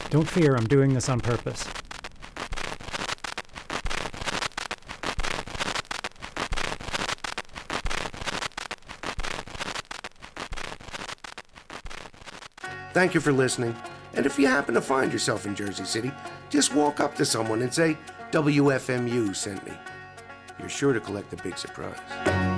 Don't fear, I'm doing this on purpose. Thank you for listening. And if you happen to find yourself in Jersey City, just walk up to someone and say, WFMU sent me. You're sure to collect a big surprise.